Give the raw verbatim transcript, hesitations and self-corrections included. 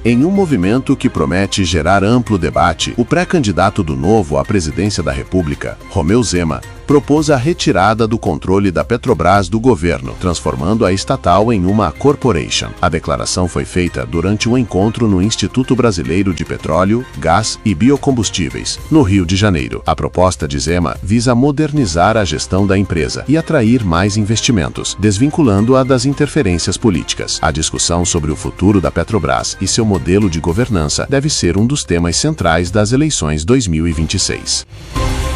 Em um movimento que promete gerar amplo debate, o pré-candidato do Novo à presidência da República, Romeu Zema, propôs a retirada do controle da Petrobras do governo, transformando a estatal em uma corporation. A declaração foi feita durante um encontro no Instituto Brasileiro de Petróleo, Gás e Biocombustíveis, no Rio de Janeiro. A proposta de Zema visa modernizar a gestão da empresa e atrair mais investimentos, desvinculando-a das interferências políticas. A discussão sobre o futuro da Petrobras e seu modelo de governança deve ser um dos temas centrais das eleições dois mil e vinte e seis.